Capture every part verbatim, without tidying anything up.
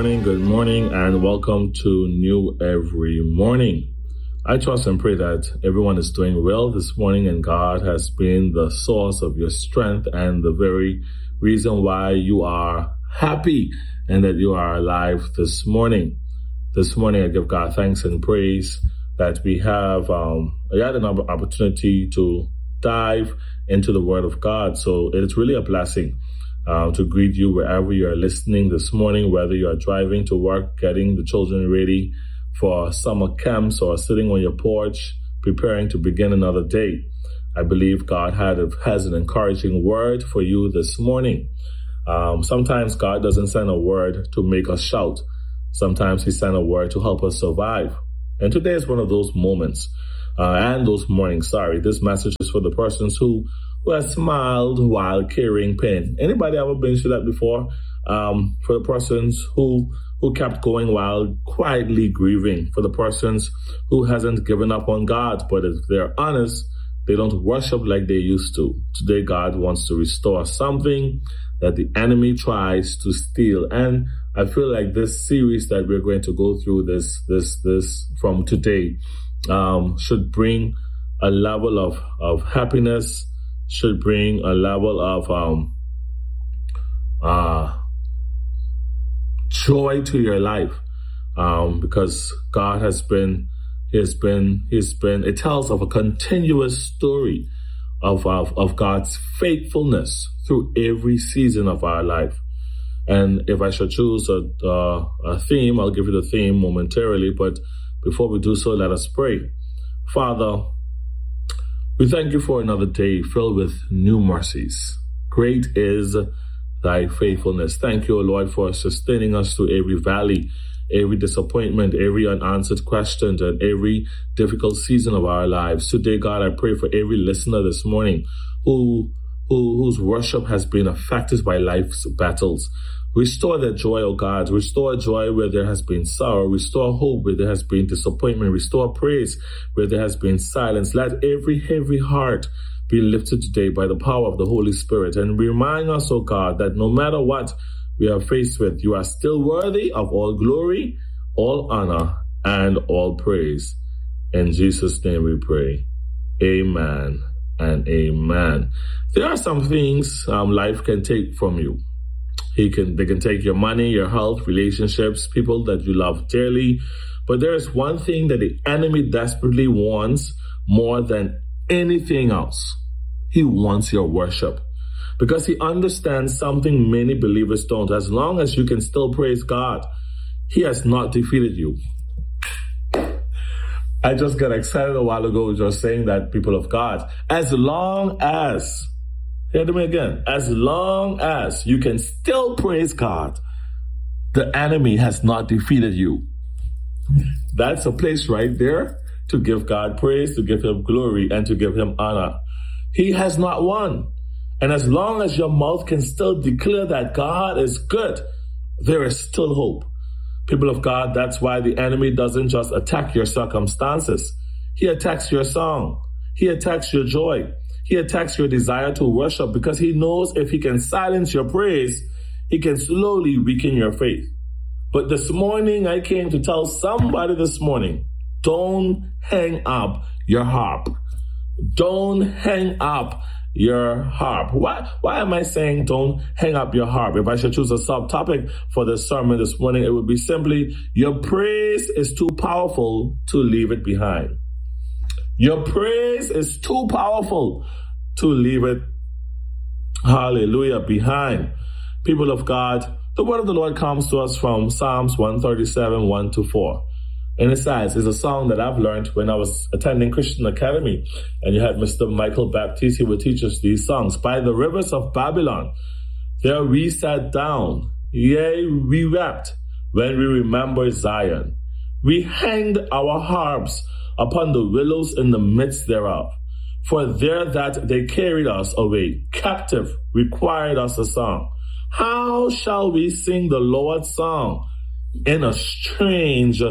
morning, good morning, and welcome to New Every Morning. I trust and pray that everyone is doing well this morning and God has been the source of your strength and the very reason why you are happy and that you are alive this morning. This morning I give God thanks and praise that we have um, yet another opportunity to dive into the Word of God. So it is really a blessing Uh, to greet you wherever you are listening this morning, whether you are driving to work, getting the children ready for summer camps, or sitting on your porch, preparing to begin another day. I believe God had a, has an encouraging word for you this morning. Um, sometimes God doesn't send a word to make us shout. Sometimes he sends a word to help us survive. And today is one of those moments, uh, and those mornings, sorry. This message is for the persons who who has smiled while carrying pain. Anybody ever been through that before? Um, for the persons who who kept going while quietly grieving. For the persons who hasn't given up on God, but if they're honest, they don't worship like they used to. Today, God wants to restore something that the enemy tries to steal. And I feel like this series that we're going to go through this this this from today um, should bring a level of of happiness, should bring a level of um, uh, joy to your life, um, because God has been, has been, has been. It tells of a continuous story of of, of God's faithfulness through every season of our life. And if I should choose a, uh, a theme, I'll give you the theme momentarily. But before we do so, let us pray. Father, we thank you for another day filled with new mercies. Great is thy faithfulness. Thank you, O Lord, for sustaining us through every valley, every disappointment, every unanswered question, and every difficult season of our lives. Today, God, I pray for every listener this morning who, who whose worship has been affected by life's battles. Restore their joy, O God. Restore joy where there has been sorrow. Restore hope where there has been disappointment. Restore praise where there has been silence. Let every heavy heart be lifted today by the power of the Holy Spirit. And remind us, O God, that no matter what we are faced with, you are still worthy of all glory, all honor, and all praise. In Jesus' name we pray. Amen and amen. There are some things um, life can take from you. He can, they can take your money, your health, relationships, people that you love dearly. But there is one thing that the enemy desperately wants more than anything else. He wants your worship, because he understands something many believers don't. As long as you can still praise God, he has not defeated you. I just got excited a while ago just saying that, people of God. As long as Hear me again. As long as you can still praise God, the enemy has not defeated you. That's a place right there to give God praise, to give him glory, and to give him honor. He has not won. And as long as your mouth can still declare that God is good, there is still hope. People of God, that's why the enemy doesn't just attack your circumstances. He attacks your song. He attacks your joy. He attacks your desire to worship, because he knows if he can silence your praise, he can slowly weaken your faith. But this morning, I came to tell somebody this morning, don't hang up your harp. Don't hang up your harp. Why, why am I saying don't hang up your harp? If I should choose a subtopic for this sermon this morning, it would be simply, your praise is too powerful to leave it behind. Your praise is too powerful to leave it, hallelujah, behind. People of God, the word of the Lord comes to us from Psalms one thirty-seven, one to four. And it says, it's a song that I've learned when I was attending Christian Academy. And you had Mister Michael Baptiste, he would teach us these songs. By the rivers of Babylon, there we sat down. Yea, we wept when we remembered Zion. We hanged our harps upon the willows in the midst thereof. For there that they carried us away captive required us a song. How shall we sing the Lord's song in a strange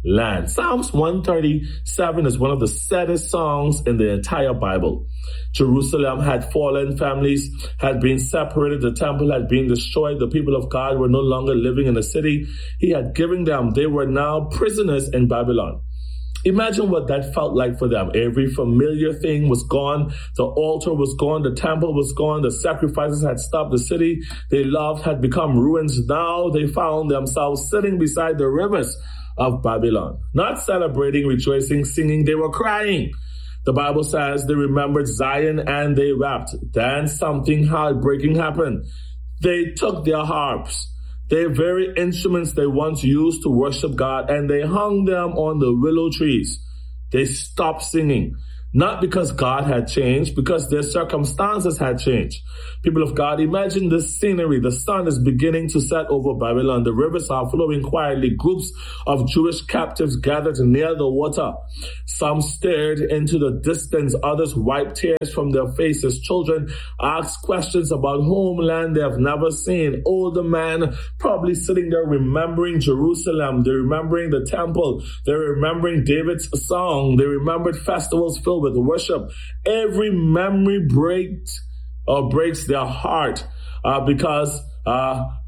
land. Psalms one thirty-seven is one of the saddest songs in the entire Bible. Jerusalem had fallen, families had been separated, the temple had been destroyed, the people of God were no longer living in the city he had given them. They were now prisoners in Babylon. Imagine what that felt like for them. Every familiar thing was gone. The altar was gone. The temple was gone. The sacrifices had stopped. The city they loved had become ruins. Now they found themselves sitting beside the rivers of Babylon, not celebrating, rejoicing, singing. They were crying. The Bible says they remembered Zion and they wept. Then something heartbreaking happened. They took their harps, their very instruments they once used to worship God, and they hung them on the willow trees. They stopped singing. Not because God had changed, because their circumstances had changed. People of God, imagine this scenery. The sun is beginning to set over Babylon. The rivers are flowing quietly. Groups of Jewish captives gathered near the water. Some stared into the distance. Others wiped tears from their faces. Children asked questions about homeland they have never seen. Older men probably sitting there remembering Jerusalem. They're remembering the temple. They're remembering David's song. They remembered festivals filled with worship. Every memory breaks or breaks their heart uh, because uh, uh, uh,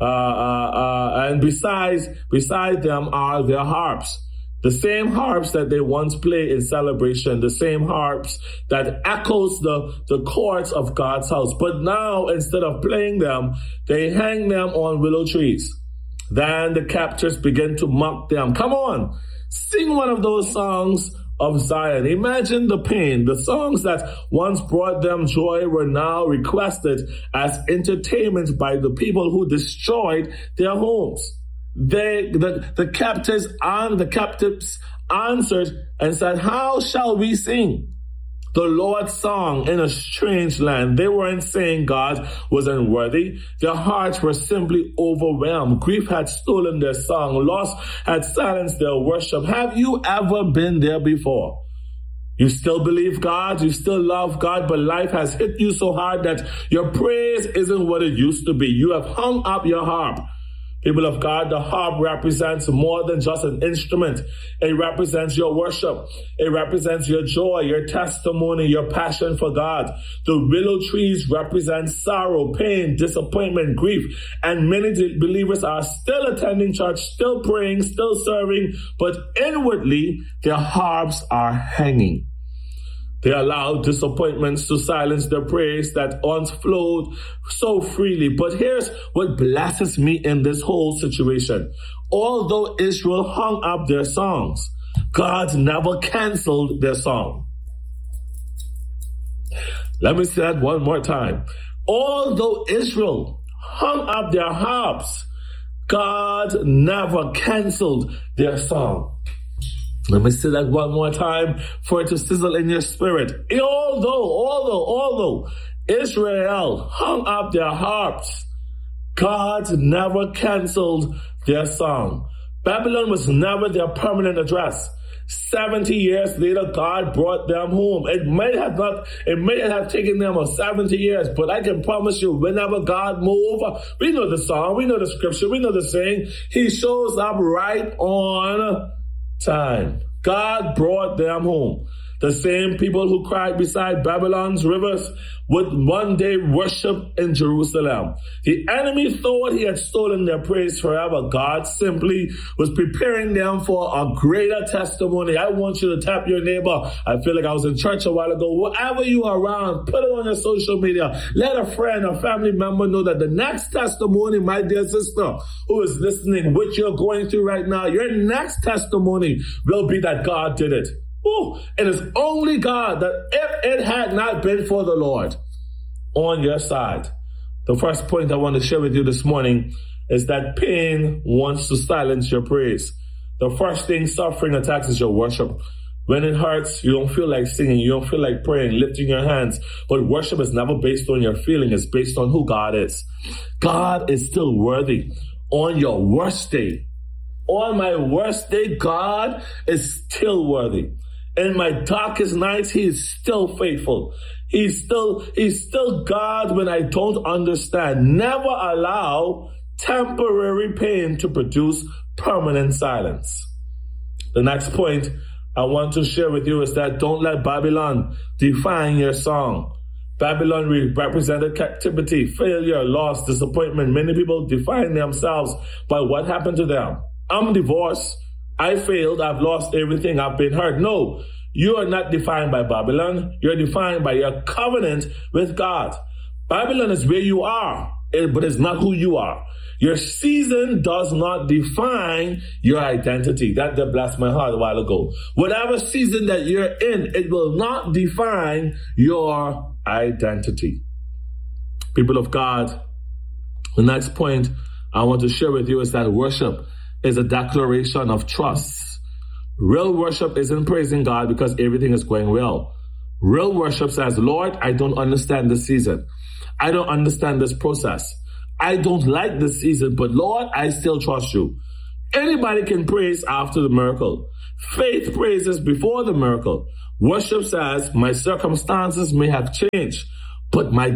uh, and besides beside them are their harps. The same harps that they once played in celebration, the same harps that echoes the, the chords of God's house. But now, instead of playing them, they hang them on willow trees. Then the captors begin to mock them. Come on, sing one of those songs of Zion. Imagine the pain. The songs that once brought them joy were now requested as entertainment by the people who destroyed their homes. They, the, the captives and the captives answered and said, "How shall we sing the Lord's song in a strange land?" They weren't saying God was unworthy. Their hearts were simply overwhelmed. Grief had stolen their song. Loss had silenced their worship. Have you ever been there before? You still believe God, you still love God, but life has hit you so hard that your praise isn't what it used to be. You have hung up your harp. People of God, the harp represents more than just an instrument. It represents your worship. It represents your joy, your testimony, your passion for God. The willow trees represent sorrow, pain, disappointment, grief. And many believers are still attending church, still praying, still serving, but inwardly their harps are hanging. They allowed disappointments to silence their praise that once flowed so freely. But here's what blesses me in this whole situation. Although Israel hung up their songs, God never canceled their song. Let me say that one more time. Although Israel hung up their harps, God never canceled their song. Let me say that one more time for it to sizzle in your spirit. Although, although, although Israel hung up their harps, God never canceled their song. Babylon was never their permanent address. seventy years later, God brought them home. It may have not, it may have taken them a seventy years, but I can promise you, whenever God moves, we know the song, we know the scripture, we know the saying, He shows up right on time. God brought them home. The same people who cried beside Babylon's rivers would one day worship in Jerusalem. The enemy thought he had stolen their praise forever. God simply was preparing them for a greater testimony. I want you to tap your neighbor. I feel like I was in church a while ago. Wherever you are around, put it on your social media. Let a friend or family member know that the next testimony, my dear sister, who is listening, what you're going through right now, your next testimony will be that God did it. Ooh, it is only God that if it had not been for the Lord on your side. The first point I want to share with you this morning is that pain wants to silence your praise. The first thing suffering attacks is your worship. When it hurts, you don't feel like singing, you don't feel like praying, lifting your hands. But worship is never based on your feeling, it's based on who God is. God is still worthy on your worst day. On my worst day, God is still worthy. In my darkest nights, He is still faithful. He's still, He's still God when I don't understand. Never allow temporary pain to produce permanent silence. The next point I want to share with you is that don't let Babylon define your song. Babylon represented captivity, failure, loss, disappointment. Many people define themselves by what happened to them. I'm divorced. I failed. I've lost everything. I've been hurt. No, you are not defined by Babylon. You're defined by your covenant with God. Babylon is where you are, but it's not who you are. Your season does not define your identity. That, that blessed my heart a while ago. Whatever season that you're in, it will not define your identity. People of God, the next point I want to share with you is that worship is a declaration of trust. Real worship isn't praising God because everything is going well. Real worship says, Lord, I don't understand this season. I don't understand this process. I don't like this season, but Lord, I still trust you. Anybody can praise after the miracle. Faith praises before the miracle. Worship says, my circumstances may have changed, but my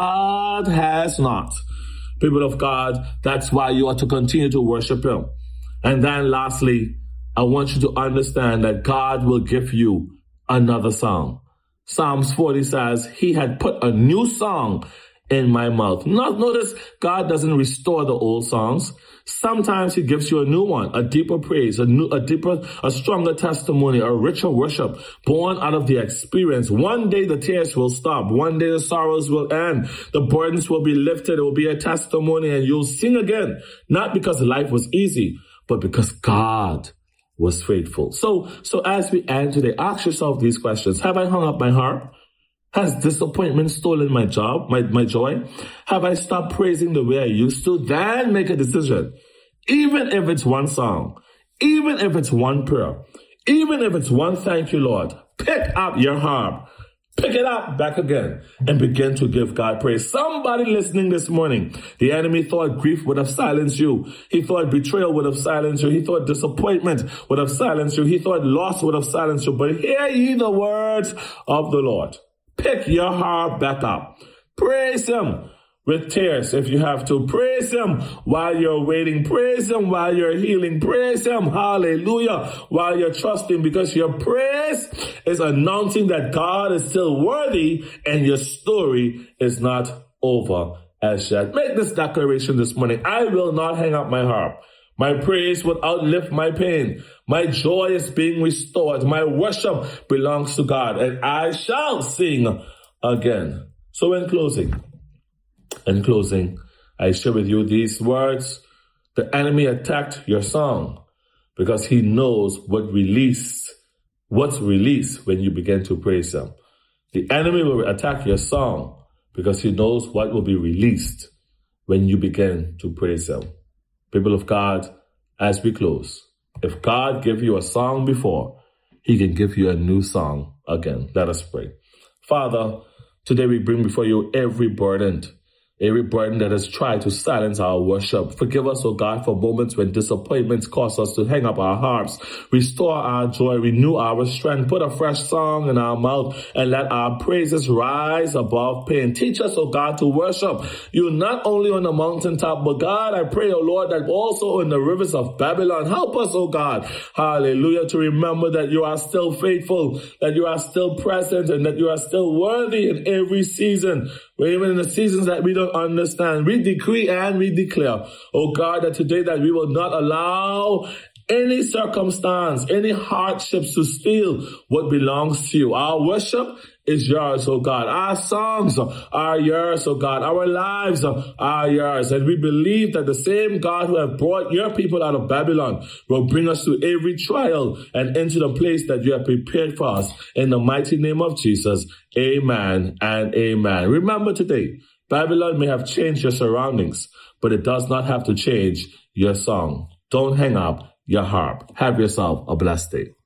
God has not. People of God, that's why you ought to continue to worship him. And then lastly, I want you to understand that God will give you another song. Psalms forty says, he had put a new song in my mouth. Not, notice God doesn't restore the old songs. Sometimes he gives you a new one, a deeper praise, a new, a deeper, a stronger testimony, a richer worship born out of the experience. One day the tears will stop. One day the sorrows will end. The burdens will be lifted. It will be a testimony and you'll sing again. Not because life was easy, but because God was faithful. So, so as we end today, ask yourself these questions. Have I hung up my harp? Has disappointment stolen my job, my, my joy? Have I stopped praising the way I used to? Then make a decision. Even if it's one song, even if it's one prayer, even if it's one thank you, Lord, pick up your harp, pick it up back again and begin to give God praise. Somebody listening this morning, the enemy thought grief would have silenced you. He thought betrayal would have silenced you. He thought disappointment would have silenced you. He thought loss would have silenced you. But hear ye the words of the Lord. Pick your harp back up. Praise him with tears if you have to. Praise him while you're waiting. Praise him while you're healing. Praise him, hallelujah, while you're trusting, because your praise is announcing that God is still worthy and your story is not over as yet. Make this declaration this morning. I will not hang up my harp. My praise will outlive my pain. My joy is being restored. My worship belongs to God, and I shall sing again. So in closing, in closing, I share with you these words. The enemy attacked your song because he knows what released, what's released when you begin to praise him. The enemy will attack your song because he knows what will be released when you begin to praise him. People of God, as we close, if God gave you a song before, he can give you a new song again. Let us pray. Father, today we bring before you every burden, every burden that has tried to silence our worship. Forgive us, O God, for moments when disappointments cause us to hang up our harps. Restore our joy, renew our strength, put a fresh song in our mouth, and let our praises rise above pain. Teach us, O God, to worship you not only on the mountaintop, but God, I pray, O Lord, that also in the rivers of Babylon. Help us, O God, hallelujah, to remember that you are still faithful, that you are still present, and that you are still worthy in every season. Even in the seasons that we don't understand, we decree and we declare, oh God, that today that we will not allow any circumstance, any hardships to steal what belongs to you. Our worship is yours, oh God. Our songs are yours, oh God. Our lives are yours. And we believe that the same God who have brought your people out of Babylon will bring us to every trial and into the place that you have prepared for us. In the mighty name of Jesus, amen and amen. Remember today, Babylon may have changed your surroundings, but it does not have to change your song. Don't hang up your harp. Have yourself a blessed day.